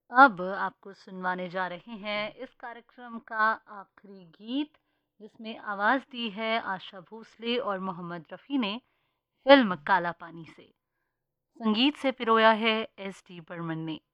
अब आपको सुनवाने जा रहे हैं इस कार्यक्रम का आखिरी गीत, जिसमें आवाज़ दी है आशा भोसले और मोहम्मद रफ़ी ने फ़िल्म काला पानी से। संगीत से पिरोया है एस डी बर्मन ने।